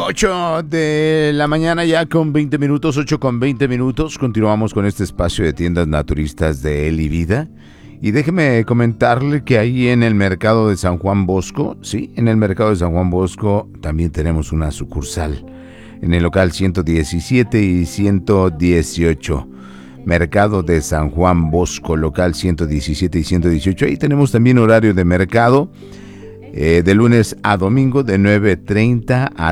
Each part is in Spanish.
8 de la mañana ya con 20 minutos, 8 con 20 minutos. Continuamos con este espacio de tiendas naturistas de Eli Vida. Y déjeme comentarle que ahí en el mercado de San Juan Bosco, sí, en el mercado de San Juan Bosco también tenemos una sucursal. En el local 117 y 118. Mercado de San Juan Bosco, local 117 y 118. Ahí tenemos también horario de mercado. De lunes a domingo de 9:30 a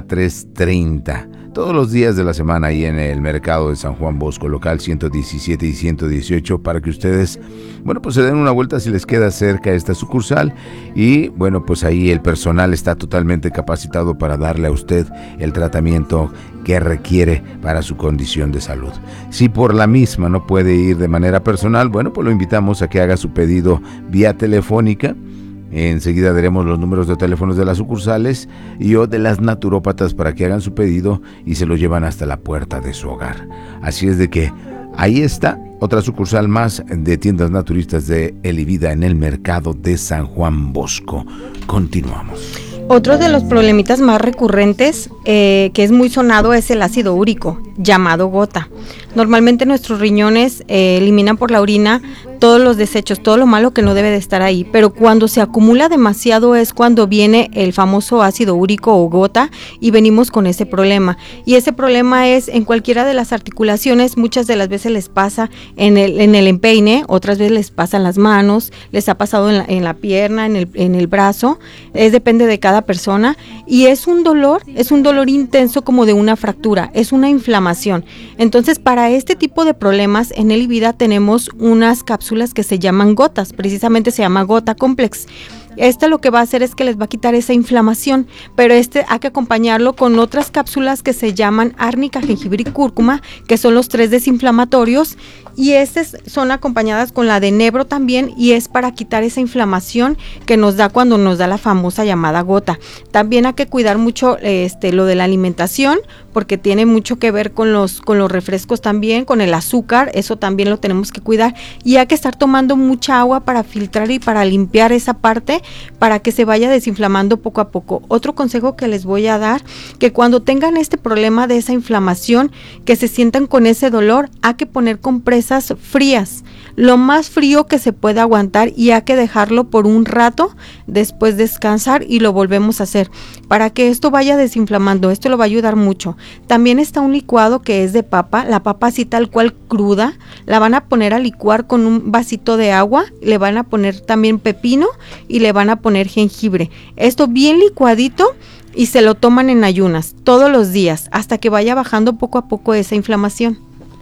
3:30. Todos los días de la semana ahí en el mercado de San Juan Bosco, local 117 y 118, para que ustedes, bueno, pues se den una vuelta si les queda cerca esta sucursal. Y bueno, pues ahí el personal está totalmente capacitado para darle a usted el tratamiento que requiere para su condición de salud. Si por la misma no puede ir de manera personal, bueno, pues lo invitamos a que haga su pedido vía telefónica. Enseguida daremos los números de teléfonos de las sucursales o de las naturópatas para que hagan su pedido y se lo llevan hasta la puerta de su hogar. Así es de que ahí está otra sucursal más de tiendas naturistas de Eli Vida en el mercado de San Juan Bosco. Continuamos. Otro de los problemitas más recurrentes que es muy sonado es el ácido úrico, llamado gota. Normalmente nuestros riñones eliminan por la orina todos los desechos, todo lo malo que no debe de estar ahí, pero cuando se acumula demasiado es cuando viene el famoso ácido úrico o gota y venimos con ese problema. Y ese problema es en cualquiera de las articulaciones, muchas de las veces les pasa en el empeine, otras veces les pasa en las manos, les ha pasado en la pierna, en el brazo, depende de cada persona, y es un dolor intenso como de una fractura, es una inflamación. Entonces, para este tipo de problemas en Eli Vida tenemos unas cápsulas que se llaman gotas, precisamente se llama Gota Complex. Lo que va a hacer es que les va a quitar esa inflamación, pero hay que acompañarlo con otras cápsulas que se llaman árnica, jengibre y cúrcuma, que son los 3 desinflamatorios, y estas son acompañadas con la de enebro también, y es para quitar esa inflamación que nos da cuando nos da la famosa llamada gota. También hay que cuidar mucho lo de la alimentación, porque tiene mucho que ver con los refrescos también, con el azúcar, eso también lo tenemos que cuidar, y hay que estar tomando mucha agua para filtrar y para limpiar esa parte, para que se vaya desinflamando poco a poco. Otro consejo que les voy a dar, que cuando tengan este problema de esa inflamación, que se sientan con ese dolor, hay que poner compresas frías, lo más frío que se pueda aguantar, y hay que dejarlo por un rato, después descansar y lo volvemos a hacer, para que esto vaya desinflamando. Esto lo va a ayudar mucho. También está un licuado que es de papa, la papa así tal cual cruda, la van a poner a licuar con un vasito de agua, le van a poner también pepino y le van a poner jengibre. Esto bien licuadito y se lo toman en ayunas todos los días hasta que vaya bajando poco a poco esa inflamación.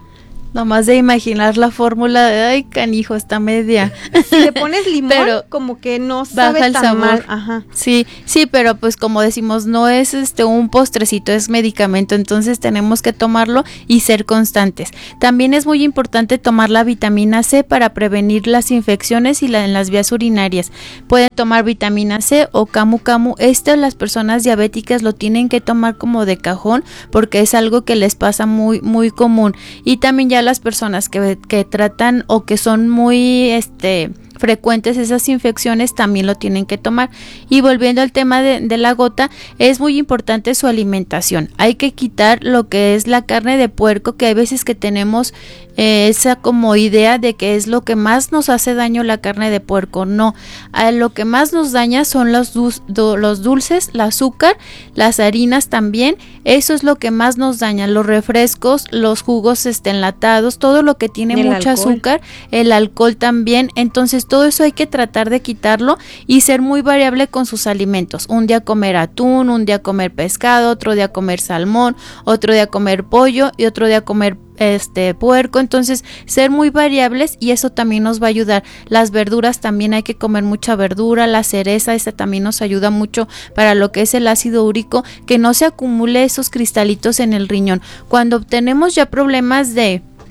Nomás de imaginar la fórmula de, ay, canijo, está media. Si le pones limón, pero como que no sabe baja el tan sabor. mal. Ajá. Sí, pero pues como decimos, no es un postrecito, es medicamento, entonces tenemos que tomarlo y ser constantes. También es muy importante tomar la vitamina C para prevenir las infecciones y en las vías urinarias. Pueden tomar vitamina C o camu camu. Las personas diabéticas lo tienen que tomar como de cajón, porque es algo que les pasa muy, muy común. Y también ya las personas que tratan o que son muy frecuentes esas infecciones también lo tienen que tomar. Y volviendo al tema de la gota, es muy importante su alimentación. Hay que quitar lo que es la carne de puerco, que hay veces que tenemos esa como idea de que es lo que más nos hace daño la carne de puerco. No, lo que más nos daña son los dulces, el azúcar, las harinas también. Eso es lo que más nos daña, los refrescos, los jugos enlatados, todo lo que tiene mucho azúcar, el alcohol también. Entonces todo eso hay que tratar de quitarlo y ser muy variable con sus alimentos. Un día comer atún, un día comer pescado, otro día comer salmón, otro día comer pollo y otro día comer puerco. Entonces ser muy variables, y eso también nos va a ayudar. Las verduras también hay que comer mucha verdura, la cereza, esa también nos ayuda mucho para lo que es el ácido úrico, que no se acumule esos cristalitos en el riñón. Cuando tenemos ya problemas de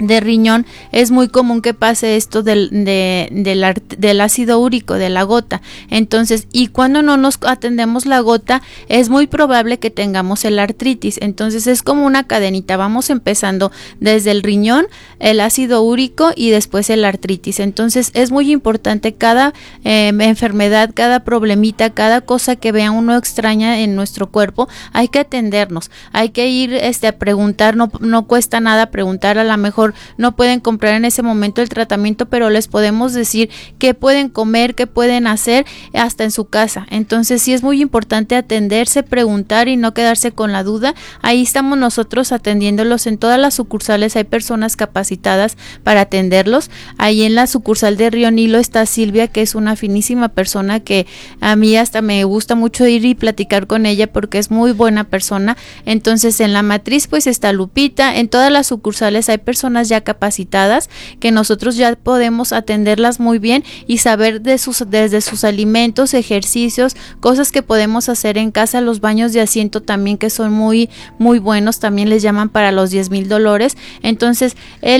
riñón, es muy común que pase esto del ácido úrico, de la gota. Entonces, y cuando no nos atendemos la gota, es muy probable que tengamos el artritis. Entonces, es como una cadenita, vamos empezando desde el riñón, el ácido úrico y después el artritis. Entonces, es muy importante cada enfermedad, cada problemita, cada cosa que vea uno extraña en nuestro cuerpo, hay que atendernos, hay que ir a preguntar, no cuesta nada preguntar, a lo mejor no pueden comprar en ese momento el tratamiento, pero les podemos decir qué pueden comer, qué pueden hacer hasta en su casa. Entonces sí es muy importante atenderse, preguntar y no quedarse con la duda. Ahí estamos nosotros atendiéndolos en todas las sucursales, hay personas capacitadas para atenderlos. Ahí en la sucursal de Río Nilo está Silvia, que es una finísima persona que a mí hasta me gusta mucho ir y platicar con ella porque es muy buena persona. Entonces en la matriz pues está Lupita, en todas las sucursales hay personas ya capacitadas que nosotros ya podemos atenderlas muy bien y saber desde sus alimentos, ejercicios, cosas que podemos hacer en casa, los baños de asiento también que son muy muy buenos, también les llaman para los 10,000 dolores. Entonces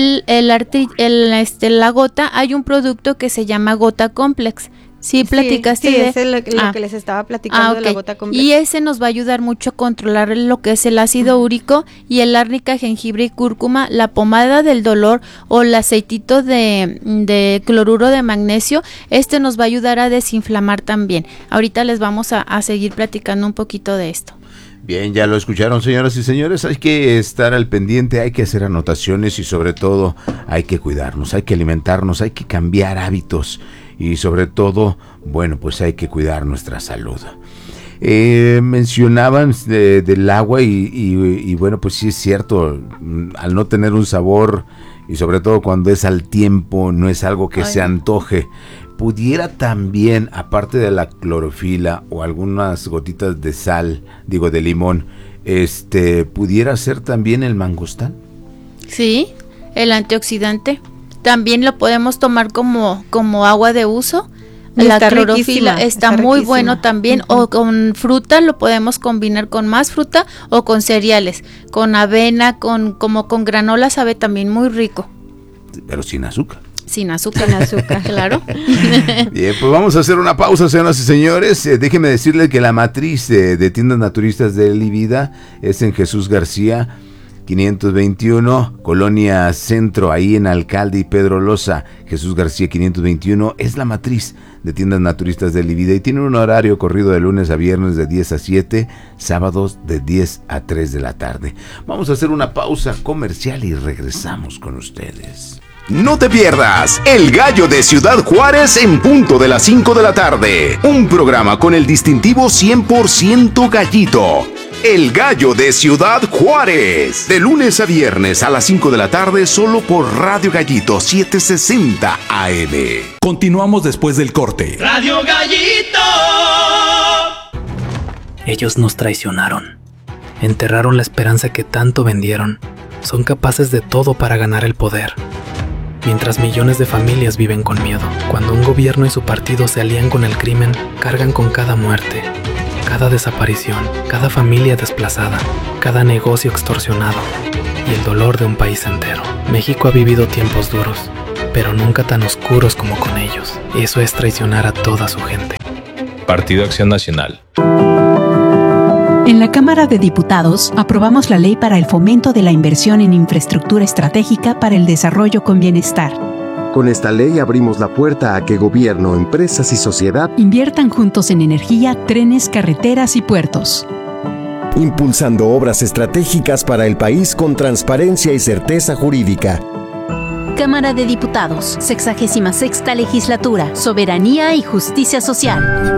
la gota, hay un producto que se llama Gota Complex. Sí, platicaste sí, de... ese es lo que les estaba platicando, okay. De la gota complex. Y ese nos va a ayudar mucho a controlar lo que es el ácido úrico y el árnica, jengibre y cúrcuma, la pomada del dolor o el aceitito de cloruro de magnesio. Nos va a ayudar a desinflamar también. Ahorita les vamos a seguir platicando un poquito de esto. Bien, ya lo escucharon, señoras y señores, hay que estar al pendiente, hay que hacer anotaciones y sobre todo hay que cuidarnos, hay que alimentarnos, hay que cambiar hábitos y sobre todo, bueno, pues hay que cuidar nuestra salud. Mencionaban del agua y bueno, pues sí es cierto, al no tener un sabor y sobre todo cuando es al tiempo, no es algo que se antoje. Pudiera también, aparte de la clorofila o algunas gotitas de sal, de limón, pudiera ser también el mangostán. Sí, el antioxidante. También lo podemos tomar como agua de uso. La clorofila está muy bueno también. O con fruta, lo podemos combinar con más fruta o con cereales, con avena, como con granola, sabe también muy rico. Pero sin azúcar. Sin azúcar, claro. Bien, pues vamos a hacer una pausa, señoras y señores. Déjenme decirles que la matriz de Tiendas Naturistas de Elivida es en Jesús García 521, Colonia Centro, ahí en Alcalde y Pedro Loza. Jesús García 521 es la matriz de Tiendas Naturistas de Elivida y tiene un horario corrido de lunes a viernes de 10 a 7, sábados de 10 a 3 de la tarde. Vamos a hacer una pausa comercial y regresamos con ustedes. No te pierdas El Gallo de Ciudad Juárez en punto de las 5 de la tarde. Un programa con el distintivo 100% gallito. El Gallo de Ciudad Juárez. De lunes a viernes a las 5 de la tarde solo por Radio Gallito 760 AM. Continuamos después del corte. Radio Gallito. Ellos nos traicionaron. Enterraron la esperanza que tanto vendieron. Son capaces de todo para ganar el poder. Mientras millones de familias viven con miedo, cuando un gobierno y su partido se alían con el crimen, cargan con cada muerte, cada desaparición, cada familia desplazada, cada negocio extorsionado y el dolor de un país entero. México ha vivido tiempos duros, pero nunca tan oscuros como con ellos. Eso es traicionar a toda su gente. Partido Acción Nacional. En la Cámara de Diputados aprobamos la Ley para el Fomento de la Inversión en Infraestructura Estratégica para el Desarrollo con Bienestar. Con esta ley abrimos la puerta a que gobierno, empresas y sociedad inviertan juntos en energía, trenes, carreteras y puertos. Impulsando obras estratégicas para el país con transparencia y certeza jurídica. Cámara de Diputados, 66ª Legislatura, Soberanía y Justicia Social.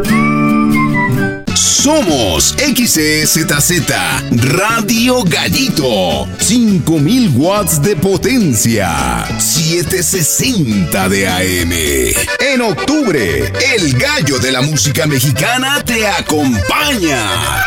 Somos XEZZ Radio Gallito, 5000 watts de potencia, 760 de AM. En octubre, el gallo de la música mexicana te acompaña.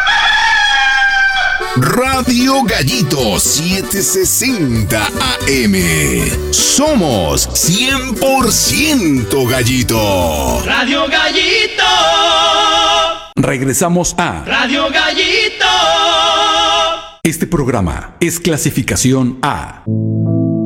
Radio Gallito 760 AM. Somos 100% gallito. Radio Gallito. Regresamos a Radio Gallito. Este programa es clasificación A.